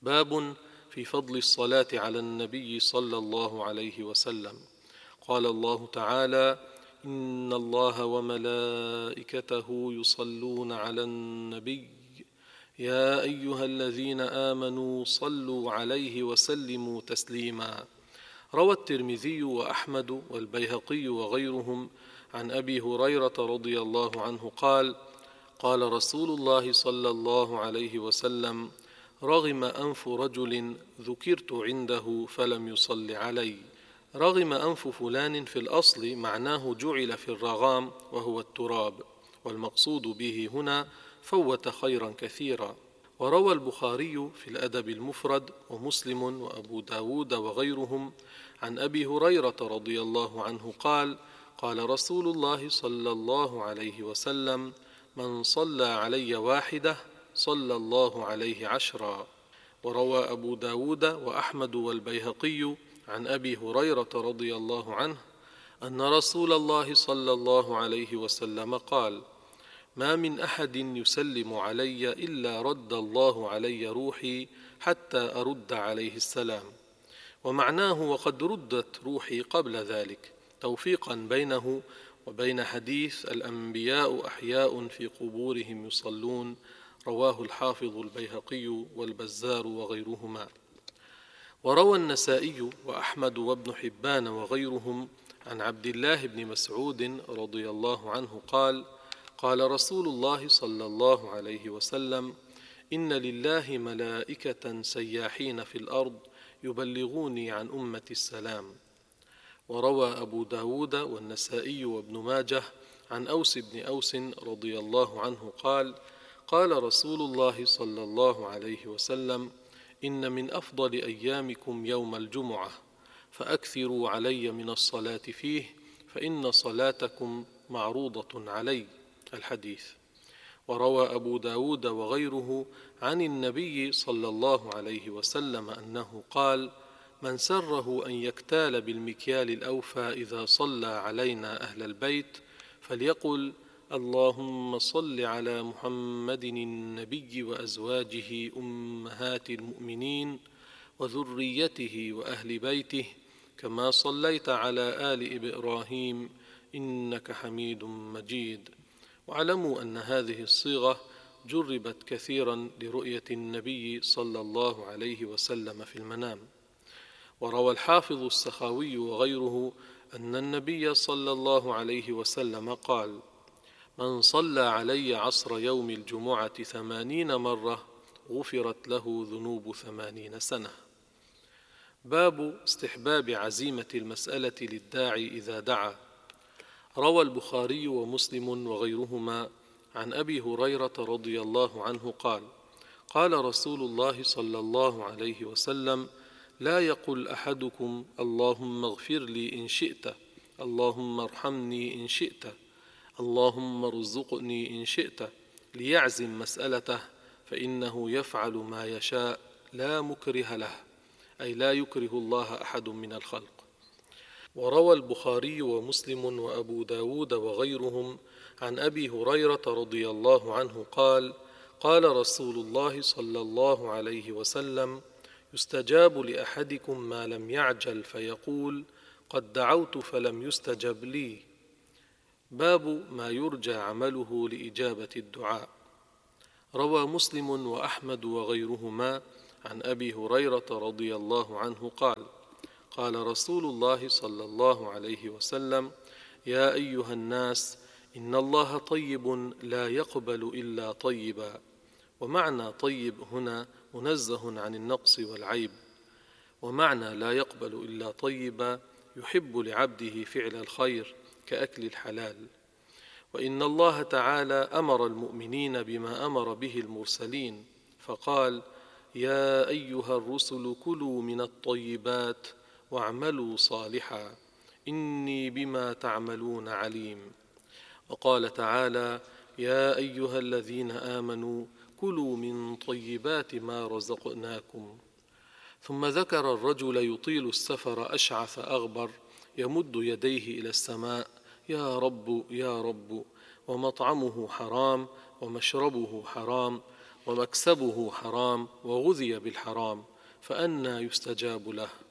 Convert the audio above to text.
باب في فضل الصلاة على النبي صلى الله عليه وسلم. قال الله تعالى: إن الله وملائكته يصلون على النبي يا أيها الذين آمنوا صلوا عليه وسلموا تسليما. روى الترمذي وأحمد والبيهقي وغيرهم عن أبي هريرة رضي الله عنه قال: قال رسول الله صلى الله عليه وسلم: رغم أنف رجل ذكرت عنده فلم يصل علي. رغم أنف فلان في الأصل معناه جعل في الرغام وهو التراب، والمقصود به هنا فوت خيرا كثيرا. وروى البخاري في الأدب المفرد ومسلم وأبو داود وغيرهم عن أبي هريرة رضي الله عنه قال: قال رسول الله صلى الله عليه وسلم: من صلى علي واحدة صلى الله عليه 10. وروى أبو داود وأحمد والبيهقي عن أبي هريرة رضي الله عنه أن رسول الله صلى الله عليه وسلم قال: ما من أحد يسلم علي إلا رد الله علي روحي حتى أرد عليه السلام. ومعناه: وقد ردت روحي قبل ذلك، توفيقا بينه وبين حديث الأنبياء أحياء في قبورهم يصلون، رواه الحافظ البيهقي والبزار وغيرهما. وروى النسائي وأحمد وابن حبان وغيرهم عن عبد الله بن مسعود رضي الله عنه قال: قال رسول الله صلى الله عليه وسلم: إن لله ملائكة سياحين في الأرض يبلغوني عن أمتي السلام. وروى أبو داود والنسائي وابن ماجه عن أوس بن أوس رضي الله عنه قال: قال رسول الله صلى الله عليه وسلم: إن من أفضل أيامكم يوم الجمعة، فأكثروا علي من الصلاة فيه، فإن صلاتكم معروضة علي. الحديث. وروى أبو داود وغيره عن النبي صلى الله عليه وسلم أنه قال: من سره أن يكتال بالمكيال الأوفى إذا صلى علينا أهل البيت فليقل: اللهم صل على محمد النبي وأزواجه أمهات المؤمنين وذريته وأهل بيته كما صليت على آل إبراهيم إنك حميد مجيد. واعلموا أن هذه الصيغة جربت كثيرا لرؤية النبي صلى الله عليه وسلم في المنام. وروى الحافظ السخاوي وغيره أن النبي صلى الله عليه وسلم قال: من صلى علي عصر يوم الجمعة 80 مرة غفرت له ذنوب 80 سنة. باب استحباب عزيمة المسألة للداعي إذا دعا. روى البخاري ومسلم وغيرهما عن أبي هريرة رضي الله عنه قال: قال رسول الله صلى الله عليه وسلم: لا يقل أحدكم اللهم اغفر لي إن شئت، اللهم ارحمني إن شئت، اللهم ارزقني إن شئت، ليعزم مسألته، فإنه يفعل ما يشاء لا مكره له، أي لا يكره الله أحد من الخلق. وروى البخاري ومسلم وأبو داود وغيرهم عن أبي هريرة رضي الله عنه قال: قال رسول الله صلى الله عليه وسلم: يستجاب لأحدكم ما لم يعجل فيقول: قد دعوت فلم يستجب لي. باب ما يرجى عمله لإجابة الدعاء. روى مسلم وأحمد وغيرهما عن أبي هريرة رضي الله عنه قال: قال رسول الله صلى الله عليه وسلم: يا أيها الناس، إن الله طيب لا يقبل إلا طيبا. ومعنى طيب هنا منزه عن النقص والعيب، ومعنى لا يقبل إلا طيبا يحب لعبده فعل الخير كأكل الحلال. وإن الله تعالى أمر المؤمنين بما أمر به المرسلين فقال: يا أيها الرسل كلوا من الطيبات واعملوا صالحا إني بما تعملون عليم. وقال تعالى: يا أيها الذين آمنوا كلوا من طيبات ما رزقناكم. ثم ذكر الرجل يطيل السفر أشعث أغبر يمد يديه إلى السماء: يا رب يا رب، ومطعمه حرام ومشربه حرام ومكسبه حرام وغذي بالحرام، فأنى يستجاب له؟